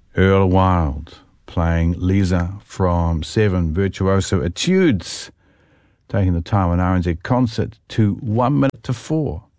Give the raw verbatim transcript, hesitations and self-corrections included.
Earl Wild playing Lisa from Seven Virtuoso Etudes, taking the time on R N Z Concert to one minute to four.